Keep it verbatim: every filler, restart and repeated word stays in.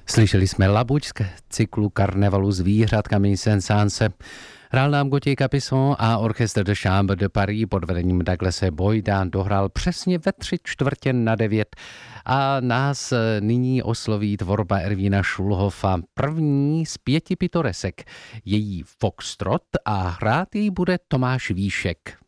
Slyšeli jsme Labuť z cyklu Karnevalu zvířat Camille Saint-Saëns. Hrál nám Gauthier Capuçon a Orchestre de Chambre de Paris pod vedením Douglase Boyda dohrál přesně ve tři čtvrtě na devět a nás nyní osloví tvorba Ervína Schulhofa, první z pěti pitoresek, její Foxtrot, a hrát jí bude Tomáš Výšek.